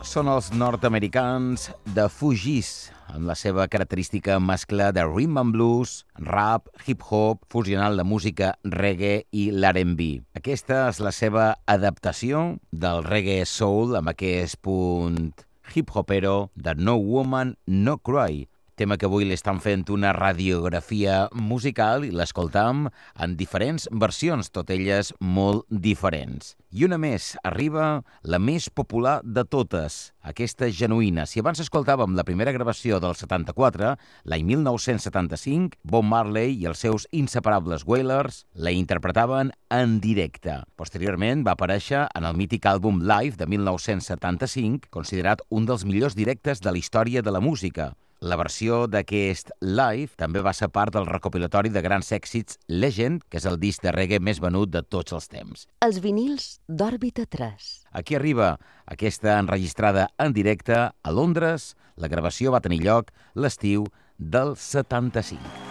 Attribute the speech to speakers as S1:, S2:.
S1: Són els nord-americans The Fugees, amb la seva característica mescla de rhythm and blues, rap, hip-hop, fusionant la música reggae i l'R&B. Aquesta és la seva adaptació del reggae soul amb aquest punt hip-hopero de No Woman, No Cry, tema que avui li estan fent una radiografia musical i l'escoltam en diferents versions, totes elles molt diferents. I una més, arriba la més popular de totes, aquesta genuïna. Si abans escoltàvem la primera gravació del 74, l'any 1975, Bob Marley i els seus inseparables Wailers la interpretaven en directe. Posteriorment va aparèixer en el mític àlbum Live de 1975, considerat un dels millors directes de la història de la música. La versió d'aquest Live també va ser part del recopilatori de grans èxits Legend, que és el disc de reggae més venut de tots els temps.
S2: Els vinils d'Òrbita 3.
S1: Aquí arriba aquesta enregistrada en directe a Londres. La gravació va tenir lloc l'estiu del 75.